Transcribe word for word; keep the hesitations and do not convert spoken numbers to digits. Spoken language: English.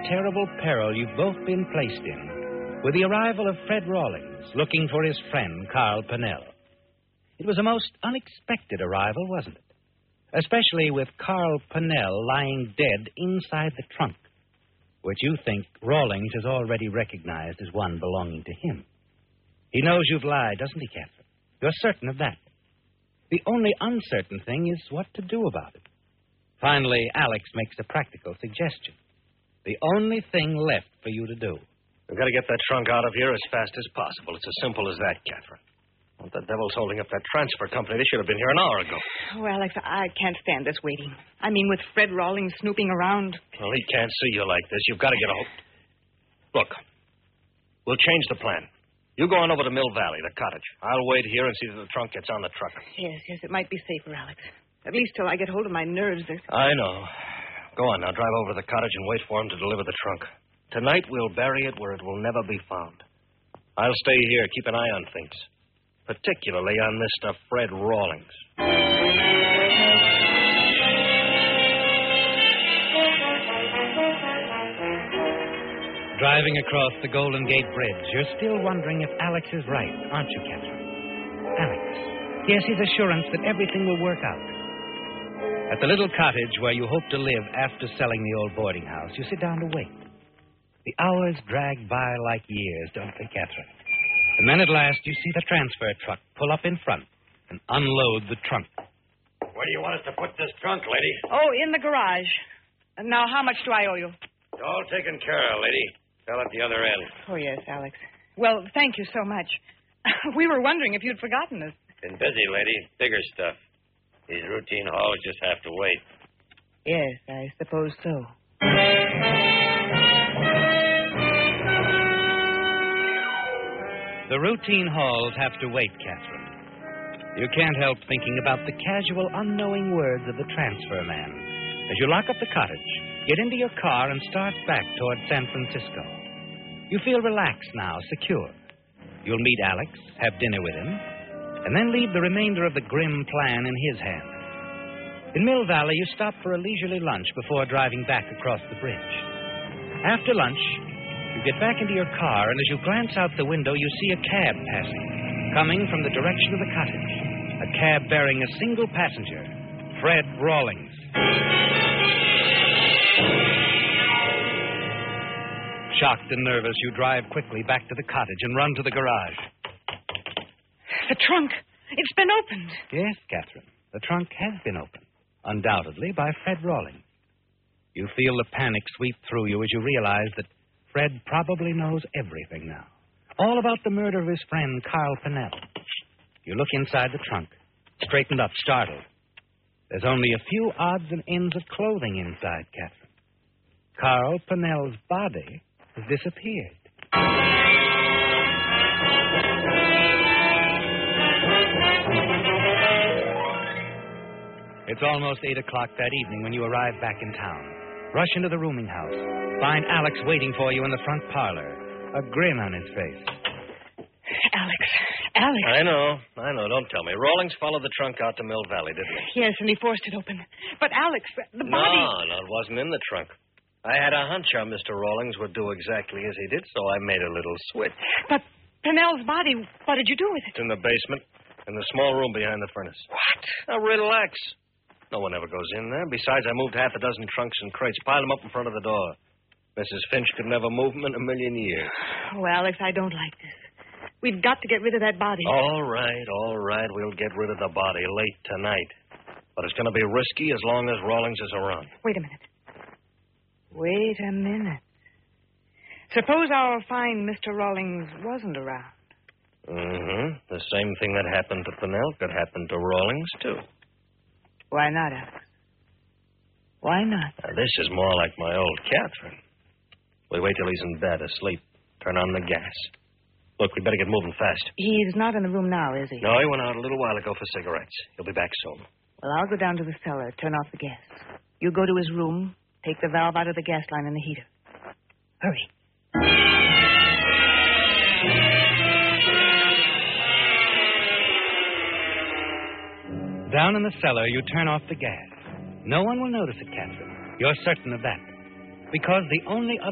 terrible peril you've both been placed in with the arrival of Fred Rawlings looking for his friend, Carl Pennell. It was a most unexpected arrival, wasn't it? Especially with Carl Pennell lying dead inside the trunk, which you think Rawlings has already recognized as one belonging to him. He knows you've lied, doesn't he, Catherine? You're certain of that. The only uncertain thing is what to do about it. Finally, Alex makes a practical suggestion. The only thing left for you to do. We've got to get that trunk out of here as fast as possible. It's as simple as that, Catherine. What the devil's holding up that transfer company? They should have been here an hour ago. Oh, Alex, I can't stand this waiting. I mean, with Fred Rawlings snooping around. Well, he can't see you like this. You've got to get a hold. Look, we'll change the plan. You go on over to Mill Valley, the cottage. I'll wait here and see that the trunk gets on the truck. Yes, yes, it might be safer, Alex. At least till I get hold of my nerves. There's... I know. Go on now, drive over to the cottage and wait for him to deliver the trunk. Tonight we'll bury it where it will never be found. I'll stay here, keep an eye on things. Particularly on Mister Fred Rawlings. Driving across the Golden Gate Bridge, you're still wondering if Alex is right, aren't you, Catherine? Alex. Yes, his assurance that everything will work out. At the little cottage where you hope to live after selling the old boarding house, you sit down to wait. The hours drag by like years, don't they, Catherine? And then at last you see the transfer truck pull up in front and unload the trunk. Where do you want us to put this trunk, lady? Oh, in the garage. And now, how much do I owe you? It's all taken care of, lady. Fell at the other end. Oh, yes, Alex. Well, thank you so much. We were wondering if you'd forgotten us. Been busy, lady. Bigger stuff. These routine hauls just have to wait. Yes, I suppose so. The routine hauls have to wait, Catherine. You can't help thinking about the casual, unknowing words of the transfer man as you lock up the cottage, get into your car, and start back toward San Francisco. You feel relaxed now, secure. You'll meet Alex, have dinner with him, and then leave the remainder of the grim plan in his hands. In Mill Valley, you stop for a leisurely lunch before driving back across the bridge. After lunch, you get back into your car, and as you glance out the window, you see a cab passing, coming from the direction of the cottage. A cab bearing a single passenger, Fred Rawlings. Shocked and nervous, you drive quickly back to the cottage and run to the garage. The trunk. It's been opened. Yes, Catherine. The trunk has been opened, undoubtedly by Fred Rawlings. You feel the panic sweep through you as you realize that Fred probably knows everything now. All about the murder of his friend, Carl Pennell. You look inside the trunk, straightened up, startled. There's only a few odds and ends of clothing inside, Catherine. Carl Pennell's body has disappeared. It's almost eight o'clock that evening when you arrive back in town. Rush into the rooming house. Find Alex waiting for you in the front parlor, a grin on his face. Alex. Alex. I know. I know. Don't tell me. Rawlings followed the trunk out to Mill Valley, didn't he? Yes, and he forced it open. But, Alex, the body... No, no, it wasn't in the trunk. I had a hunch our Mister Rawlings would do exactly as he did, so I made a little switch. But Pennell's body, what did you do with it? It's in the basement, in the small room behind the furnace. What? Now, relax. No one ever goes in there. Besides, I moved half a dozen trunks and crates, piled them up in front of the door. Missus Finch could never move them in a million years. Oh, Alex, I don't like this. We've got to get rid of that body. All right, all right. We'll get rid of the body late tonight. But it's going to be risky as long as Rawlings is around. Wait a minute. Wait a minute. Suppose our fine Mister Rawlings wasn't around. Mm-hmm. The same thing that happened to Pennell could happen to Rawlings, too. Why not, Alex? Why not? Now, this is more like my old Catherine. We wait till he's in bed, asleep. Turn on the gas. Look, we better get moving fast. He's not in the room now, is he? No, he went out a little while ago for cigarettes. He'll be back soon. Well, I'll go down to the cellar, turn off the gas. You go to his room, take the valve out of the gas line in the heater. Hurry. Down in the cellar, you turn off the gas. No one will notice it, Catherine. You're certain of that. Because the only other